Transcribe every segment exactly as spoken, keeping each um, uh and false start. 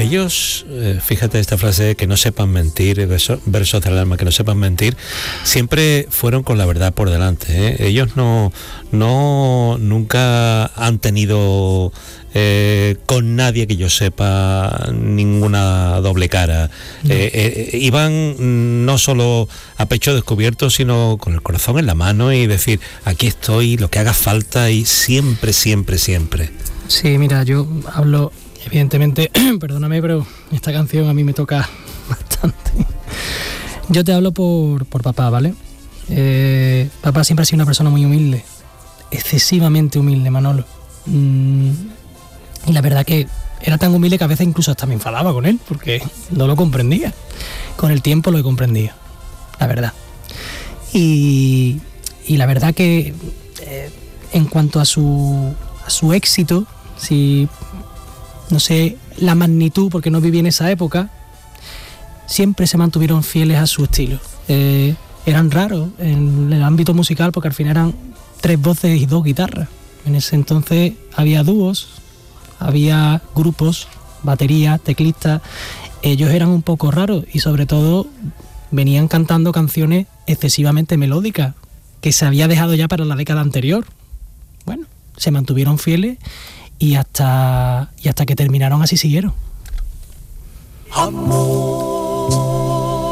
ellos, eh, fíjate esta frase, que no sepan mentir, verso, versos del alma, que no sepan mentir, siempre fueron con la verdad por delante, ¿eh? Ellos no, no, nunca han tenido eh, con nadie que yo sepa ninguna doble cara. No. Eh, eh, iban no solo a pecho descubierto, sino con el corazón en la mano y decir, aquí estoy, lo que haga falta, y siempre, siempre, siempre. Sí, mira, yo hablo, evidentemente, perdóname, pero esta canción a mí me toca bastante. Yo te hablo por, por papá, ¿vale? Eh, papá siempre ha sido una persona muy humilde, excesivamente humilde, Manolo. Mm, y la verdad que era tan humilde que a veces incluso hasta me enfadaba con él, porque no lo comprendía. Con el tiempo lo he comprendido, la verdad. Y, y la verdad que eh, en cuanto a su, a su éxito, si no sé la magnitud, porque no viví en esa época, siempre se mantuvieron fieles a su estilo. Eh, eran raros en el ámbito musical, porque al final eran tres voces y dos guitarras. En ese entonces había dúos, había grupos, batería, teclistas. Ellos eran un poco raros y sobre todo venían cantando canciones excesivamente melódicas que se había dejado ya para la década anterior. Bueno, se mantuvieron fieles y hasta, y hasta que terminaron así siguieron.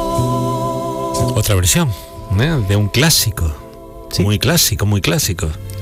Otra versión, ¿eh? De un clásico, sí. Muy clásico, muy clásico.